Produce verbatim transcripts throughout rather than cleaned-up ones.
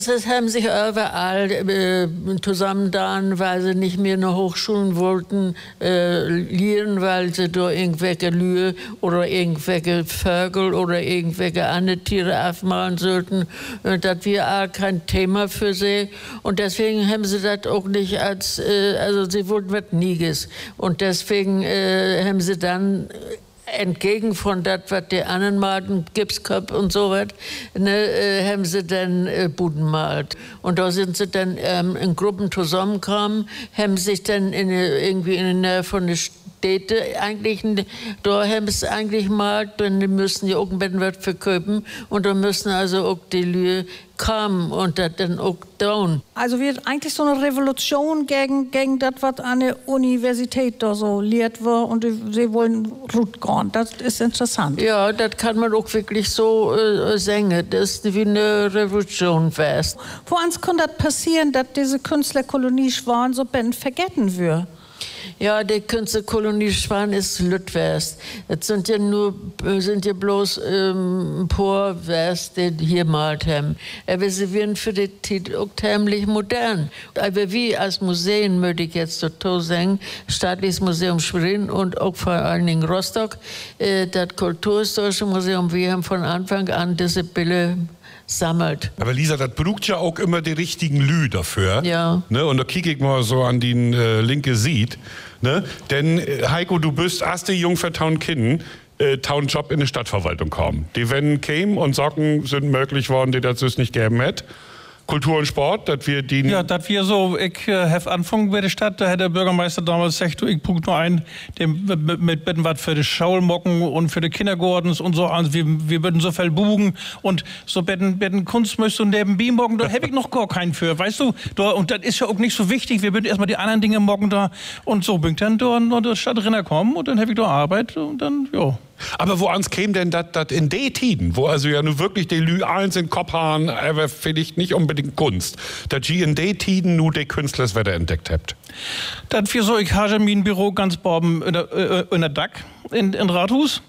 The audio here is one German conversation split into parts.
Das haben sich überall äh, zusammengetan, weil sie nicht mehr nach Hochschulen wollten, äh, lehren, weil sie da irgendwelche Lühe oder irgendwelche Vögel oder irgendwelche andere Tiere aufmalen sollten. Und das war auch kein Thema für sie. Und deswegen haben sie das auch nicht als, äh, also sie wollten was Nieges. Und deswegen äh, haben sie dann entgegen von das, was die anderen malten, Gipskopf und so was, ne, äh, haben sie dann äh, Buden malt. Und da sind sie dann ähm, in Gruppen zusammengekommen, haben sich dann in, irgendwie in der Nähe von der Städte eigentlich, da haben sie eigentlich malt, dann müssen die irgendwann was verkaufen und da müssen also auch die Leute kommen und das dann auch tun. Also wird eigentlich so eine Revolution gegen, gegen das, was an der Universität da so lehrt wird und die, sie wollen gut gehen. Das ist interessant. Ja, das kann man auch wirklich so äh, sagen. Das ist wie eine Revolution fast. Wo uns kann das passieren, dass diese Künstlerkolonie Schwan so ben vergessen wird? Ja, die Künstlerkolonie Schwan ist Lüttwest. Das sind ja nur, sind ja bloß ähm, ein paar West, die hier malt haben. Aber sie werden für die Zeit auch ziemlich modern. Aber wir als Museen, möchte ich jetzt dazu sagen, Staatliches Museum Schwerin und auch vor allen Dingen Rostock, äh, das Kulturhistorische Museum, wir haben von Anfang an diese Bilder sammelt. Aber Lisa, das braucht ja auch immer die richtigen Lü dafür. Ja. Ne? Und da kicke ich mal so an den äh, linke Sied. Ne? Denn äh, Heiko, du bist erste Jungfer Town Kinden, äh, Town Job in der Stadtverwaltung kommen. Die wenn kämen und Socken sind möglich worden, die das nicht gegeben hätte. Kultur und Sport, dass wir die... Ja, dass wir so, ich äh, habe angefangen bei der Stadt, da hat der Bürgermeister damals gesagt, ich brauche nur einen, dem mit, mit, mit was für die Schaulmocken und für die Kindergordens und so, also wir, wir würden so viel bugen und so betten, betten Kunstmöchte und neben Bienmocken, da habe ich noch gar keinen für, weißt du, da, und das ist ja auch nicht so wichtig, wir würden erstmal die anderen Dinge morgen da und so bin ich dann da in der Stadt kommen und dann habe ich da Arbeit und dann, ja. Aber wo ans käme denn das in den Tiden, wo also ja nur wirklich die Lü eins in Kopf haben, aber vielleicht nicht unbedingt Kunst, dass ihr in den Tiden nur die Künstler wieder entdeckt habt? Das wir so, ich habe mein Büro ganz oben in der, äh, in der Dack, in, in Rathus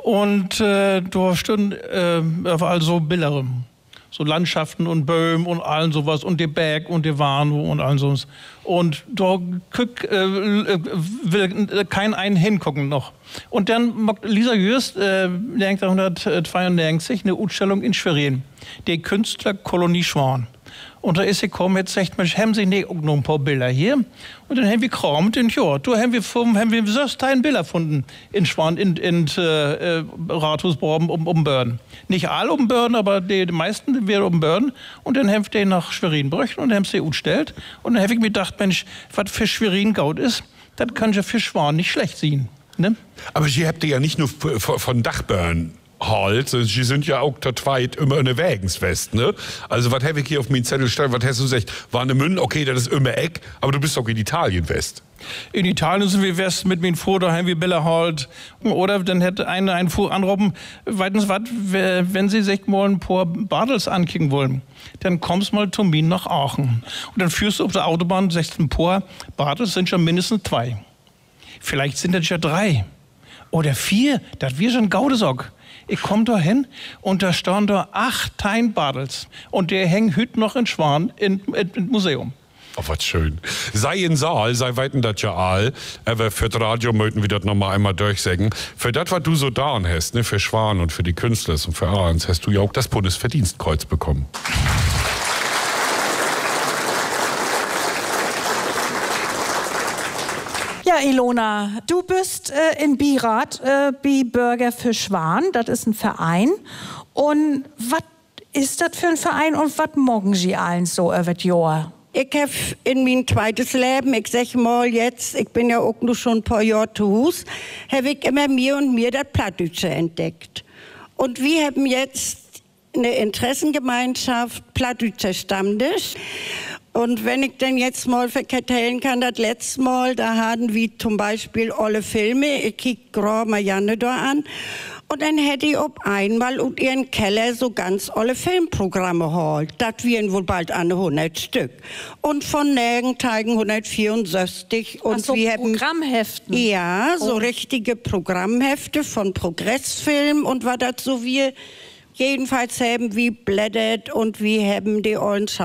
und äh, da stehen äh, überall so Bilder, so Landschaften und Böhmen und allen sowas und der Berg und der Warnow und allen sowas. Und da guck, äh, will kein einen hingucken noch. Und dann macht Lisa Jürst äh, neunzehnhundertzweiundneunzig eine Ausstellung in Schwerin, die Künstlerkolonie Schwan. Und da ist sie gekommen, jetzt sagt man, haben Sie nicht auch noch ein paar Bilder hier? Und dann haben wir gekramt und ja, da haben wir, haben wir so ein Bilder gefunden in Schwan, in, in äh, Rathusborben um, um Börn. Nicht alle um Börn, aber die, die meisten wären um Börn. Und dann haben wir nach Schwerin gebracht und dann haben sie ausgestellt. Und dann habe ich mir gedacht, Mensch, was für Schwerin Gaut ist, das kann ja für Schwan nicht schlecht sein. Ne? Aber Sie habt ja nicht nur von Dachbörn halt, Sie sind ja auch tot weit immer eine Wägenswest, ne? Also was habe ich hier auf meinen Zettel stehen, was hast du gesagt, war eine Münn, okay, das ist immer Eck, aber du bist doch in Italien West. In Italien sind wir West mit mir vor, daheim wie Bella halt. Oder dann hätte einer einen Fuhr anrufen, weitens was, wenn Sie sich mal ein paar Badels ankicken wollen, dann kommst mal zu mir nach Aachen. Und dann führst du auf der Autobahn, sagst ein paar Badels sind schon mindestens zwei. Vielleicht sind das ja drei. Oder vier, das wir schon Gaudesock. Ich komme da hin und da stehen da acht Teinbadels. Und der hängt heute noch in Schwan im Museum. Oh, was schön. Sei in Saal, sei weiten das ja all. Aber für das Radio möchten wir das noch mal einmal durchsagen. Für das, was du so da hast, ne, für Schwan und für die Künstler und für Ahrens, hast du ja auch das Bundesverdienstkreuz bekommen. Ja, Ilona, du bist äh, in Bierat, äh, bei Bürger für Schwan, das ist ein Verein. Und was ist das für ein Verein und was morgen Sie allen so über das Jahr? Ich habe in mein zweites Leben, ich sag mal jetzt, ich bin ja auch nur schon ein paar Jahre zu Hause, habe ich immer mir und mir das Plattdütsche entdeckt. Und wir haben jetzt eine Interessengemeinschaft Plattdütscher Stammtisch. Und wenn ich denn jetzt mal verkettellen kann, das letzte Mal, da hatten wir zum Beispiel alle Filme, ich kick gerade Marianne da an, und dann hätte ich auf einmal in ihren Keller so ganz alle Filmprogramme geholt. Das wären wohl bald an hundert Stück. Und von Nergenteigen hundertvierundsechzig. Und ach so, wir haben Programmheften? Ja, so oh. richtige Programmhefte von Progressfilm und was das so wir jedenfalls haben wie blättert und wie haben die ollen